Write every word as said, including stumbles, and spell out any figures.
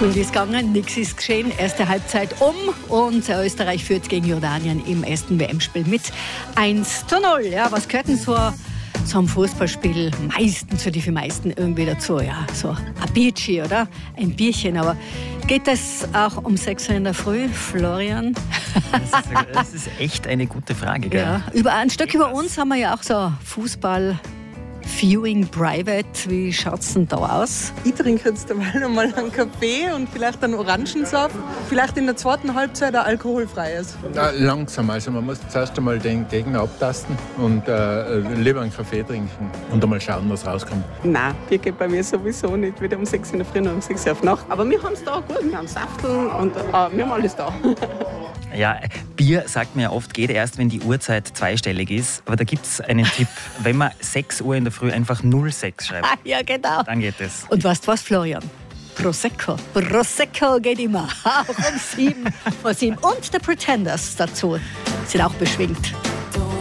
Gut ist gegangen, nichts ist geschehen. Erste Halbzeit um und Österreich führt gegen Jordanien im ersten W M-Spiel mit eins zu null. Ja, was gehört denn so, so ein Fußballspiel meistens für die meisten irgendwie dazu? Ja, so ein Bierchen, oder? Ein Bierchen, aber geht das auch um sechs Uhr in der Früh, Florian? Das ist, das ist echt eine gute Frage, gell? Ja, über, ein Stück über uns haben wir ja auch so Fußball Viewing Private. Wie schaut es denn da aus? Ich trinke jetzt einmal noch mal einen Kaffee und vielleicht einen Orangensaft. Vielleicht in der zweiten Halbzeit ein alkoholfreies. Na, langsam, also man muss zuerst einmal den Gegner abtasten und äh, lieber einen Kaffee trinken und einmal schauen, was rauskommt. Nein, Bier geht bei mir sowieso nicht. Weder um sechs in der Früh noch um sechs Uhr auf Nacht. Aber wir haben es da gut, wir haben Safteln und äh, wir haben alles da. Ja, Bier, sagt man ja oft, geht erst, wenn die Uhrzeit zweistellig ist. Aber da gibt es einen Tipp. Wenn man sechs Uhr in der Früh einfach null sechs schreibt, Ah, ja, genau. dann geht es. Und weißt du was, Florian? Prosecco. Prosecco geht immer. Auch um sieben vor sieben. Und The Pretenders dazu sind auch beschwingt.